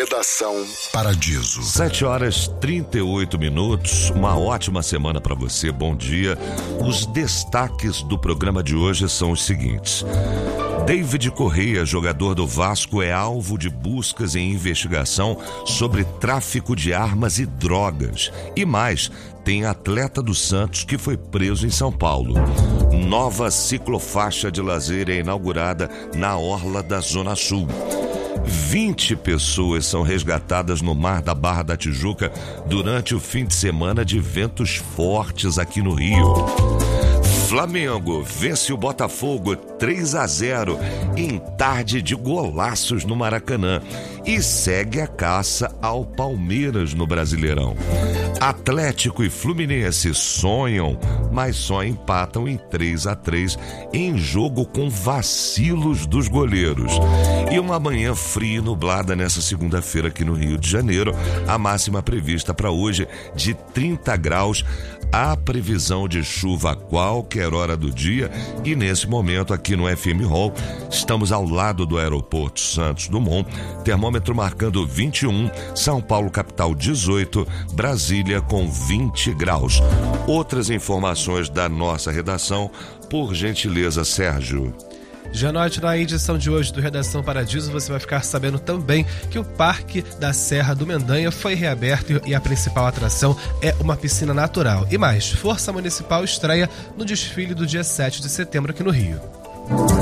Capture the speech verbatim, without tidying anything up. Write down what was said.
Redação Paradiso. sete horas e trinta e oito minutos. Uma ótima semana para você. Bom dia. Os destaques do programa de hoje são os seguintes. David Correia, jogador do Vasco, é alvo de buscas em investigação sobre tráfico de armas e drogas. E mais, tem atleta do Santos que foi preso em São Paulo. Nova ciclofaixa de lazer é inaugurada na orla da Zona Sul. vinte pessoas são resgatadas no mar da Barra da Tijuca durante o fim de semana de ventos fortes aqui no Rio. Flamengo vence o Botafogo três a zero em tarde de golaços no Maracanã e segue a caça ao Palmeiras no Brasileirão. Atlético e Fluminense sonham, mas só empatam em três a três em jogo com vacilos dos goleiros. E uma manhã fria e nublada nessa segunda-feira aqui no Rio de Janeiro, a máxima prevista para hoje de trinta graus. Há previsão de chuva a qualquer hora do dia e nesse momento aqui no F M Hall estamos ao lado do aeroporto Santos Dumont, termômetro marcando vinte e um, São Paulo capital dezoito, Brasília com vinte graus. Outras informações da nossa redação, por gentileza, Sérgio. Janote, na edição de hoje do Redação Paradiso, você vai ficar sabendo também que o Parque da Serra do Mendanha foi reaberto e a principal atração é uma piscina natural. E mais, Força Municipal estreia no desfile do dia sete de setembro aqui no Rio.